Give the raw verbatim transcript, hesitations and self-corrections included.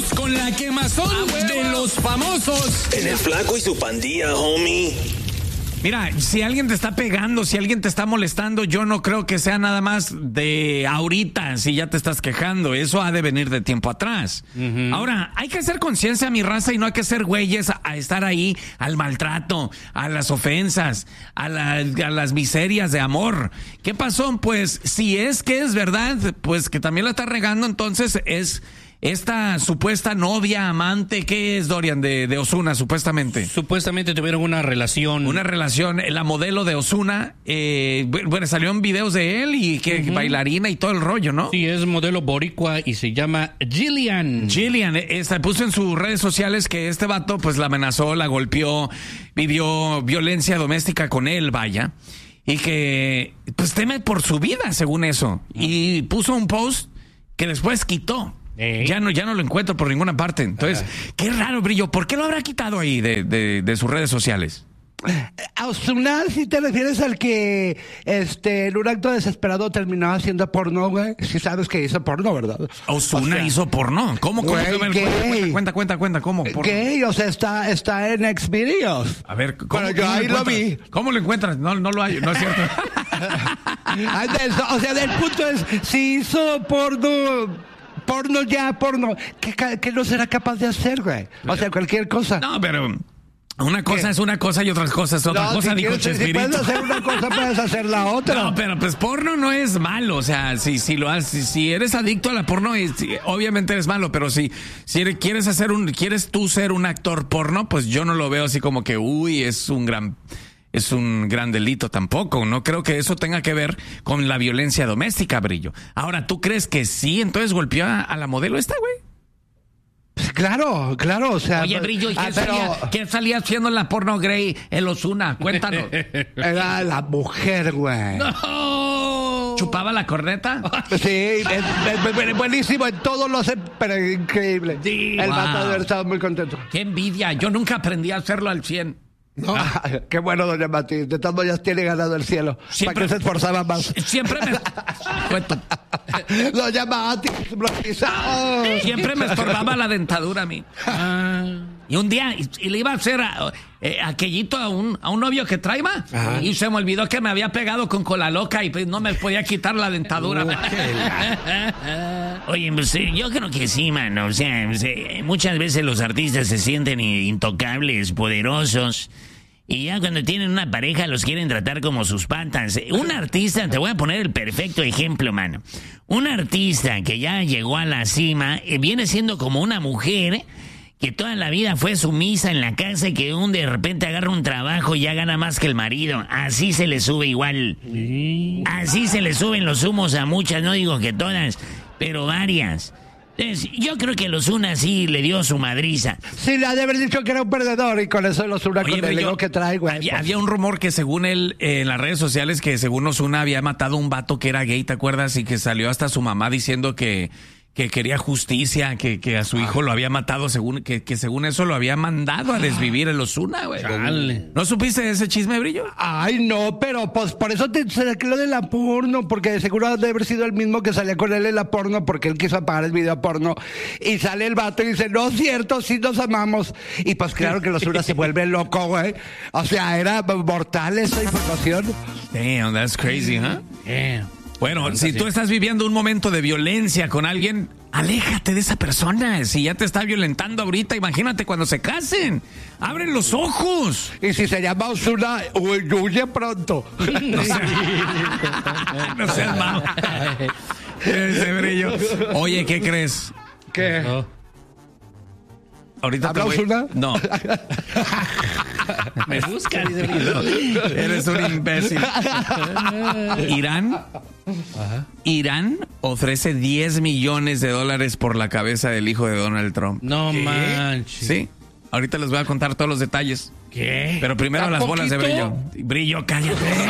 Vamos con la quemazón ah, de los famosos. En el Flaco y su pandilla, homie. Mira, si alguien te está pegando, si alguien te está molestando, yo no creo que sea nada más de ahorita, si ya te estás quejando. Eso ha de venir de tiempo atrás. Uh-huh. Ahora, hay que hacer conciencia, mi raza, y no hay que ser güeyes a, a estar ahí al maltrato, a las ofensas, a, la, a las miserias de amor. ¿Qué pasó? Pues, si es que es verdad, pues que también la está regando, entonces es... Esta supuesta novia, amante, ¿qué es, Dorian, de, de Ozuna, supuestamente? Supuestamente tuvieron una relación. Una relación, la modelo de Ozuna, eh, bueno, salieron videos de él y que uh-huh. bailarina y todo el rollo, ¿no? Sí, es modelo boricua y se llama Jillian. Jillian, esta, puso en sus redes sociales que este vato, pues, la amenazó, la golpeó, vivió violencia doméstica con él, vaya, y que, pues, teme por su vida, según eso. Y puso un post que después quitó. ¿Eh? Ya no, ya no lo encuentro por ninguna parte. Entonces, uh-huh. qué raro, Brillo. ¿Por qué lo habrá quitado ahí de, de, de sus redes sociales? A Ozuna, si te refieres al que este en un acto desesperado terminaba haciendo porno, güey. Si sabes que hizo porno, ¿verdad? Ozuna o sea, hizo porno. ¿Cómo? Güey, cuenta, cuenta, cuenta, cuenta, ¿cómo? Porno. Gay, o sea, está, está en Xvideos. A ver, ¿cómo, Pero yo ¿cómo ahí lo vi. ¿Cómo lo encuentras? No, no lo hay, no es cierto. O sea, el punto es, si hizo porno... Porno ya, porno. ¿Qué, qué no será capaz de hacer, güey? O sea, cualquier cosa. No, pero una cosa ¿Qué? es una cosa y otra cosa es otra no, cosa, si dijo quieres, Chespirito. Si puedes hacer una cosa, puedes hacer la otra. No, pero pues porno no es malo. O sea, si, si lo haces, si, si eres adicto a la porno, y, si, obviamente eres malo. Pero si, si eres, quieres hacer un, quieres tú ser un actor porno, pues yo no lo veo así como que, uy, es un gran... Es un gran delito tampoco. No creo que eso tenga que ver con la violencia doméstica, Brillo. Ahora, ¿tú crees que sí? Entonces golpeó a, a la modelo esta, güey. Pues claro, claro, o sea... Oye, Brillo, ¿y quién, ah, pero... salía, quién salía haciendo la porno Grey el Ozuna? Cuéntanos. Era la mujer, güey. ¡No! ¿Chupaba la corneta? Sí, es, es, es buenísimo, en todo lo hace, pero increíble. Sí, el wow. vato de haber estado muy contento. ¡Qué envidia! Yo nunca aprendí a hacerlo al cien. No. Ah, qué bueno, doña Mati. De todas maneras tiene ganado el cielo. Siempre, ¿para qué se esforzaba más? Siempre me... Doña Mati. Oh. Siempre me estorbaba la dentadura a mí. Ah. Y un día, y, y le iba a hacer a, eh, aquellito a un, a un novio que traía, uh-huh. y se me olvidó que me había pegado con cola loca y pues no me podía quitar la dentadura. Uh, Oye, pues, yo creo que sí, mano. O sea, muchas veces los artistas se sienten intocables, poderosos. Y ya cuando tienen una pareja los quieren tratar como sus patas. Un artista, te voy a poner el perfecto ejemplo, mano. Un artista que ya llegó a la cima, eh, viene siendo como una mujer que toda la vida fue sumisa en la casa y que un de repente agarra un trabajo y ya gana más que el marido. Así se le sube igual. Así se le suben los humos a muchas, no digo que todas, pero varias. Entonces, yo creo que el Ozuna sí le dio su madriza. Sí, le ha de haber dicho que era un perdedor y con eso el Ozuna con el ego que trae, güey. Había, había un rumor que según él, eh, en las redes sociales, que según Ozuna había matado a un vato que era gay, ¿te acuerdas? Y que salió hasta su mamá diciendo que... que quería justicia, que, que a su hijo lo había matado, según que, que según eso lo había mandado a desvivir el Ozuna, güey. ¿No supiste ese chisme, Brillo? Ay, no, pero pues por eso te saqué lo de la porno, porque de seguro debe haber sido el mismo que salía con él en la porno, porque él quiso apagar el video porno, y sale el vato y dice, no es cierto, sí nos amamos. Y pues claro que el Ozuna se vuelve loco, güey. O sea, era mortal esa información. Damn, that's crazy, huh? Yeah. Bueno, si tú estás viviendo un momento de violencia con alguien, aléjate de esa persona. Si ya te está violentando ahorita, imagínate cuando se casen. ¡Abren los ojos! Y si se llama Ozuna, huye pronto. No seas no seas malo. Ese Brillo. Oye, ¿qué crees? ¿Qué? No. Ahorita ¿Habla voy... Ozuna? No. Me busca, dice Brillo. Eres un imbécil. Irán, Ajá. Irán ofrece diez millones de dólares por la cabeza del hijo de Donald Trump. No ¿Qué? manches. Sí. Ahorita les voy a contar todos los detalles. ¿Qué? Pero primero las bolas de Brillo. Brillo, cállate.